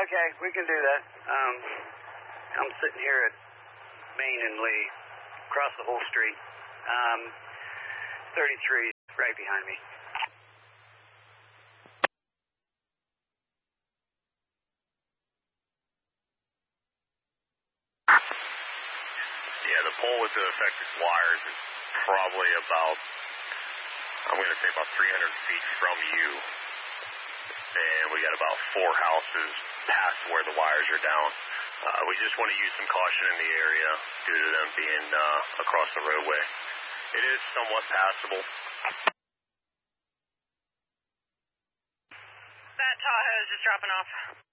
Okay, we can do that. I'm sitting here at Main and Lee, across the whole street. 33 right behind me. Yeah, the pole with the affected wires is probably about, I'm going to say about 300 feet from you. And we got about 4 houses past where the wires are down. We just want to use some caution in the area due to them being across the roadway. It is somewhat passable. That Tahoe is just dropping off.